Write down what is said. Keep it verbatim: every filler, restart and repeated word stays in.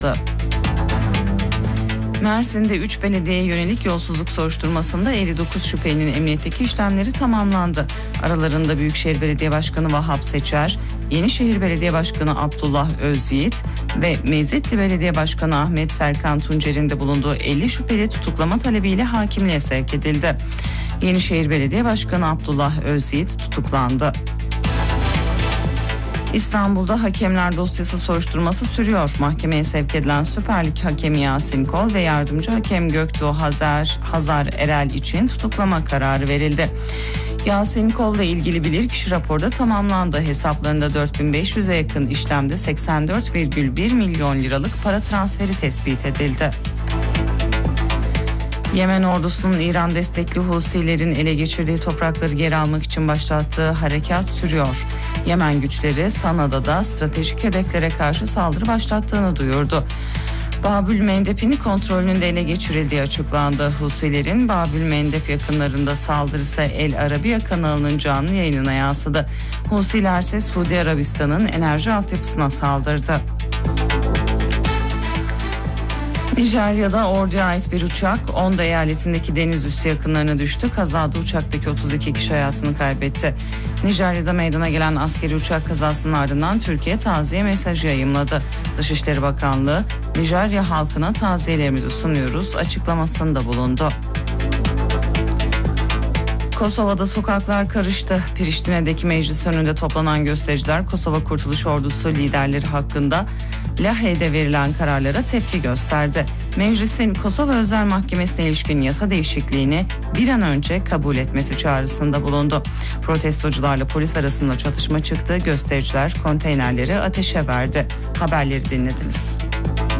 Mersin'de üç belediyeye yönelik yolsuzluk soruşturmasında elli dokuz şüphelinin emniyetteki işlemleri tamamlandı. Aralarında Büyükşehir Belediye Başkanı Vahap Seçer, Yenişehir Belediye Başkanı Abdullah Özyiğit ve Mezitli Belediye Başkanı Ahmet Serkan Tuncer'in de bulunduğu elli şüpheli tutuklama talebiyle hakimliğe sevk edildi. Yenişehir Belediye Başkanı Abdullah Özyiğit tutuklandı. İstanbul'da hakemler dosyası soruşturması sürüyor. Mahkemeye sevk edilen Süper Lig hakemi Yasin Kol ve yardımcı hakem Göktuğ Hazar, Hazar Erel için tutuklama kararı verildi. Yasin Kol'la ilgili bilirkişi raporda tamamlandı. Hesaplarında dört bin beş yüze yakın işlemde seksen dört virgül bir milyon liralık para transferi tespit edildi. Yemen ordusunun İran destekli Husilerin ele geçirdiği toprakları geri almak için başlattığı harekat sürüyor. Yemen güçleri Sana'da da stratejik hedeflere karşı saldırı başlattığını duyurdu. Babül Mendeb'in kontrolünde ele geçirildiği açıklandı. Husilerin Babül Mendeb yakınlarında saldırısı El Arabiya kanalının canlı yayınına yansıdı. Husiler ise Suudi Arabistan'ın enerji altyapısına saldırdı. Nijerya'da orduya ait bir uçak Ondo eyaletindeki deniz üssü yakınlarına düştü. Kazada uçaktaki otuz iki kişi hayatını kaybetti. Nijerya'da meydana gelen askeri uçak kazasının ardından Türkiye taziye mesajı yayımladı. Dışişleri Bakanlığı, Nijerya halkına taziyelerimizi sunuyoruz açıklamasında bulundu. Kosova'da sokaklar karıştı. Priştine'deki meclis önünde toplanan göstericiler Kosova Kurtuluş Ordusu liderleri hakkında Lahey'de verilen kararlara tepki gösterdi. Meclisin Kosova Özel Mahkemesi'ne ilişkin yasa değişikliğini bir an önce kabul etmesi çağrısında bulundu. Protestocularla polis arasında çatışma çıktı. Göstericiler konteynerleri ateşe verdi. Haberleri dinlediniz.